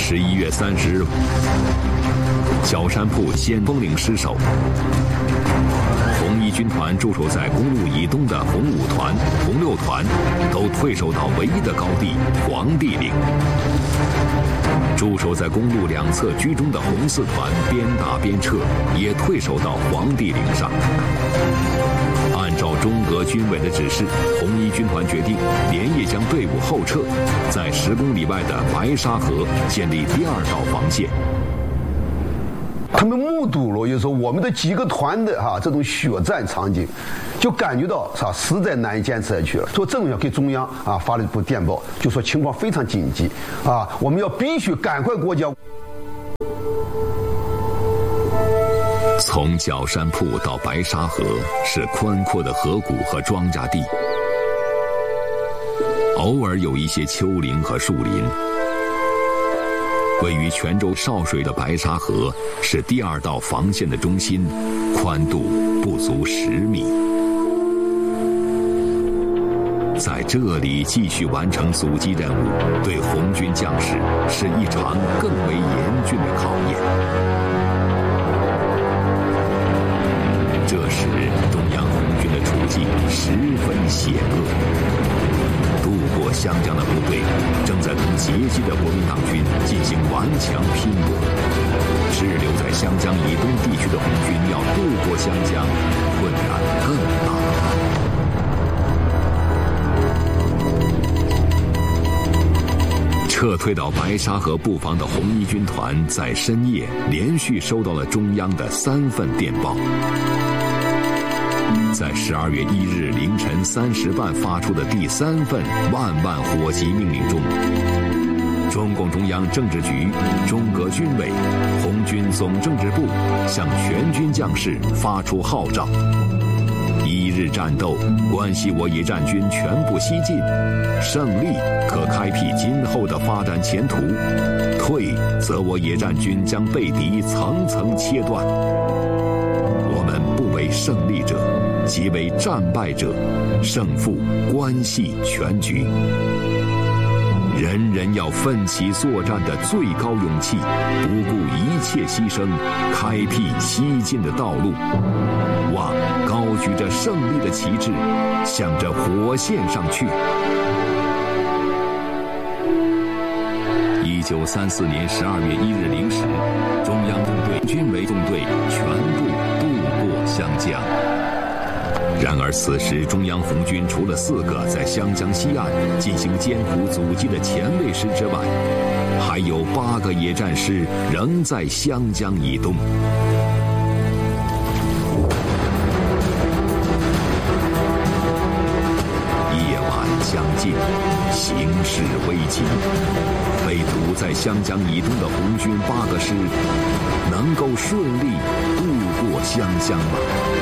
11月30日，小山铺先锋领失守。红一军团驻守在公路以东的红5团、红6团都退守到唯一的高地黄帝岭。驻守在公路两侧居中的红4团边打边撤，也退守到黄帝岭上。按照中革军委的指示，红一军团决定连夜将队伍后撤，在10公里外的白沙河建立第2道防线。 他们目睹了，就是说我们的几个团的这种血战场景，就感觉到实在难以坚持下去了。所以政府要给中央发了一部电报，就说情况非常紧急我们要必须赶快过江。 从角山铺到白沙河是宽阔的河谷和庄稼地，偶尔有一些丘陵和树林。位于泉州少水的白沙河是第2道防线的中心，宽度不足10米。在这里继续完成阻击任务，对红军将士是一场更为严峻的考验。这时，中央红军的处境十分险恶。渡过湘江的部队正在同拮据的国民党军进行顽强拼搏，滞留在湘江以东地区的红军要渡过湘江，困难更大。撤退到白沙河布防的红一军团在深夜连续收到了中央的3份电报。在12月1日凌晨3时半发出的第3份万火急命令中，中共中央政治局、中革军委、红军总政治部向全军将士发出号召：1日战斗关系我野战军全部西进，胜利可开辟今后的发展前途，退则我野战军将被敌层层切断。我们不为胜利者，即为战败者，胜负关系全局。人人要奋起作战的最高勇气，不顾一切牺牲，开辟西进的道路。望高举着胜利的旗帜，向着火线上去。1934年12月1日0时，中央纵队军委纵队全部渡过湘江。然而此时中央红军除了4个在湘江西岸进行艰苦阻击的前卫师之外，还有8个野战师仍在湘江以东。夜晚将近，形势危急，被堵在湘江以东的红军8个师能够顺利渡过湘江吗？